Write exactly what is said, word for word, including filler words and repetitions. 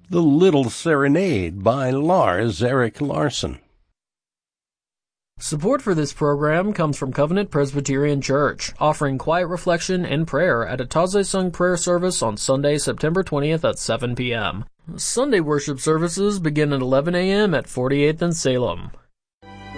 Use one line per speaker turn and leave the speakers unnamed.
The Little Serenade by Lars Erik Larson.
Support for this program comes from Covenant Presbyterian Church, offering quiet reflection and prayer at a Taizé Sung prayer service on Sunday, September twentieth at seven p.m. Sunday worship services begin at eleven a.m. at forty-eighth and Salem.